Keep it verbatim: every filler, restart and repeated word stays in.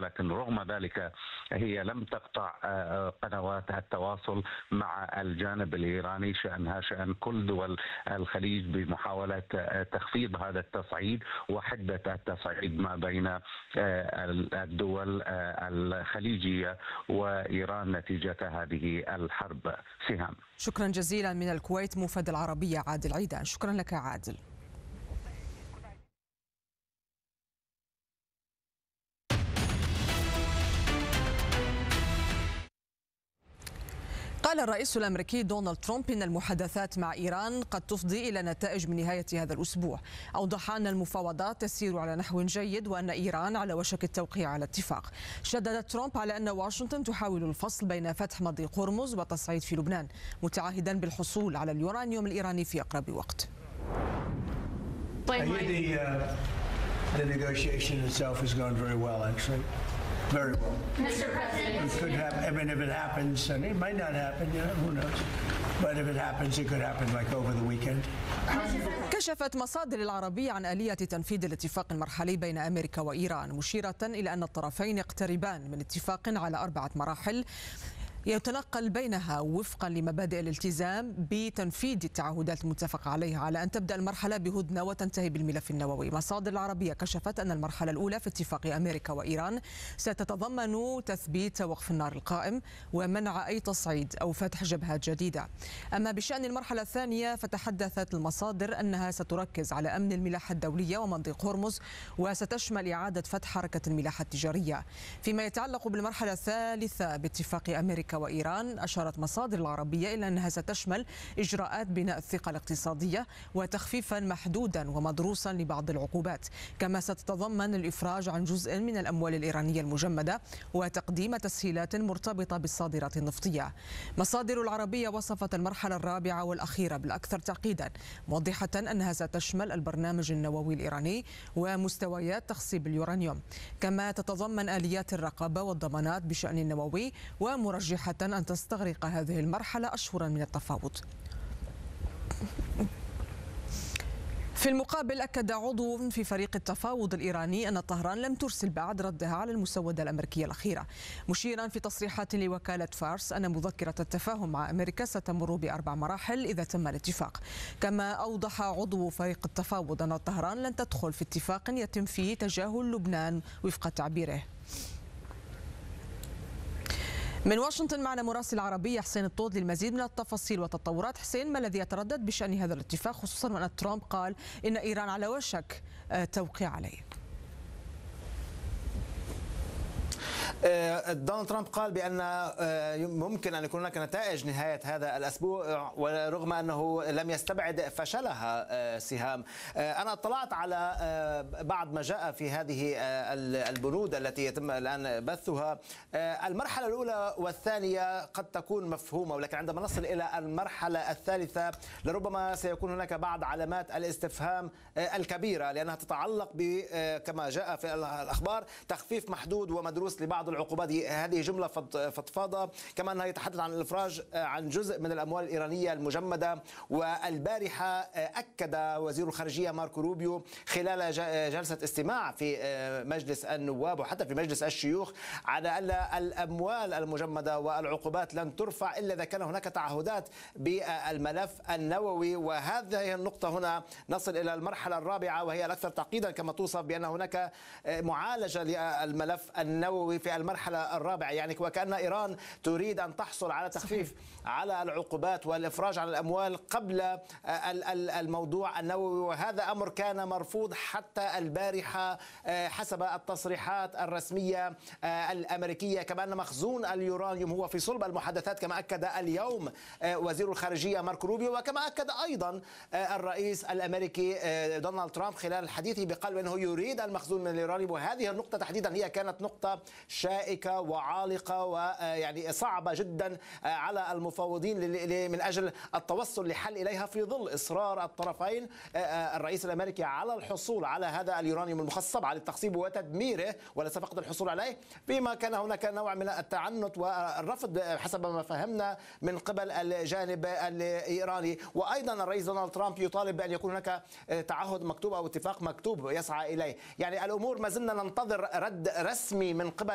ولكن رغم ذلك هي لم تقطع قنوات التواصل مع الجانب الإيراني، شأنها شأن كل دول الخليج بمحاولة تخفيض هذا التصعيد وحدة التصعيد ما بين الدول الخليجية وإيران نتيجة هذه الحرب. سهام. شكرا جزيلا من الكويت موفد العربية عادل عيدان. شكرا لك عادل. قال الرئيس الأمريكي دونالد ترامب إن المحادثات مع إيران قد تفضي إلى نتائج من نهاية هذا الأسبوع. أوضح أن المفاوضات تسير على نحو جيد وأن إيران على وشك التوقيع على اتفاق. شدد ترامب على أن واشنطن تحاول الفصل بين فتح مضيق هرمز وتصعيد في لبنان، متعهدا بالحصول على اليورانيوم الإيراني في أقرب وقت. Very well. Mister President, it could happen. I mean, if it happens, and it might not happen, you know, who knows? But if it happens, it could happen like over the weekend. كشفت مصادر العربية عن آلية تنفيذ الاتفاق المرحلي بين أمريكا وإيران، مشيرة إلى أن الطرفين يقتربان من اتفاق على أربعة مراحل يتنقل بينها وفقا لمبادئ الالتزام بتنفيذ التعهدات المتفق عليها على أن تبدأ المرحلة بهدنة وتنتهي بالملف النووي. مصادر العربية كشفت أن المرحلة الأولى في اتفاق أمريكا وإيران ستتضمن تثبيت وقف النار القائم ومنع أي تصعيد أو فتح جبهات جديدة. أما بشأن المرحلة الثانية فتحدثت المصادر أنها ستركز على أمن الملاحة الدولية ومضيق هرمز، وستشمل إعادة فتح حركة الملاحة التجارية. فيما يتعلق بالمرحلة الثالثة باتفاق أمريكا وإيران، أشارت مصادر العربية إلى أنها ستشمل إجراءات بناء الثقة الاقتصادية وتخفيفا محدودا ومدروسا لبعض العقوبات، كما ستتضمن الإفراج عن جزء من الأموال الإيرانية المجمدة وتقديم تسهيلات مرتبطة بالصادرات النفطية. مصادر العربية وصفت المرحلة الرابعة والأخيرة بالأكثر تعقيدا، موضحة أنها ستشمل البرنامج النووي الإيراني ومستويات تخصيب اليورانيوم، كما تتضمن آليات الرقابة والضمانات بشأن النووي، ومرجحة أن تستغرق هذه المرحلة أشهرا من التفاوض. في المقابل أكد عضو في فريق التفاوض الإيراني أن طهران لم ترسل بعد ردها على المسودة الأمريكية الأخيرة، مشيرا في تصريحات لوكالة فارس أن مذكرة التفاهم مع أمريكا ستمر بأربع مراحل إذا تم الاتفاق. كما أوضح عضو فريق التفاوض أن طهران لن تدخل في اتفاق يتم فيه تجاهل لبنان وفق تعبيره. من واشنطن معنا مراسل عربي حسين الطود للمزيد من التفاصيل والتطورات. حسين، ما الذي يتردد بشأن هذا الاتفاق، خصوصا وأن ترامب قال إن إيران على وشك التوقيع عليه؟ دونالد ترامب قال بأن ممكن أن يكون هناك نتائج نهاية هذا الأسبوع، ورغم أنه لم يستبعد فشلها. سهام، أنا اطلعت على بعض ما جاء في هذه البنود التي يتم الآن بثها. المرحلة الأولى والثانية قد تكون مفهومة، ولكن عندما نصل إلى المرحلة الثالثة لربما سيكون هناك بعض علامات الاستفهام الكبيرة، لأنها تتعلق ب كما جاء في الأخبار تخفيف محدود ومدروس لبعض العقوبات. هذه جملة فضفاضة. كما أنها يتحدث عن الإفراج عن جزء من الأموال الإيرانية المجمدة. والبارحة أكد وزير الخارجية ماركو روبيو خلال جلسة استماع في مجلس النواب وحتى في مجلس الشيوخ على أن الأموال المجمدة والعقوبات لن ترفع إلا إذا كان هناك تعهدات بالملف النووي. وهذه النقطة هنا نصل إلى المرحلة الرابعة وهي الأكثر تعقيدا، كما توصف بأن هناك معالجة للملف النووي في المرحلة الرابعة. يعني وكأن إيران تريد أن تحصل على تخفيف على العقوبات والإفراج عن الأموال قبل الموضوع النووي، وهذا أمر كان مرفوض حتى البارحة حسب التصريحات الرسمية الأمريكية. كما أن مخزون اليورانيوم هو في صلب المحادثات، كما أكد اليوم وزير الخارجية ماركو روبيو، وكما أكد أيضا الرئيس الأمريكي دونالد ترامب خلال حديثه بقلب أنه يريد المخزون من اليورانيوم. وهذه النقطة تحديدا هي كانت نقطة شائكة وعالقة ويعني صعبة جدا على المفاوضين من أجل التوصل لحل إليها في ظل إصرار الطرفين الرئيس الأمريكي على الحصول على هذا اليورانيوم المخصب، على التخصيب وتدميره وليس فقط الحصول عليه، فيما كان هناك نوع من التعنت والرفض حسب ما فهمنا من قبل الجانب الإيراني. وأيضا الرئيس دونالد ترامب يطالب بأن يكون هناك تعهد مكتوب أو اتفاق مكتوب يسعى إليه. يعني الأمور ما زلنا ننتظر رد رسمي من قبل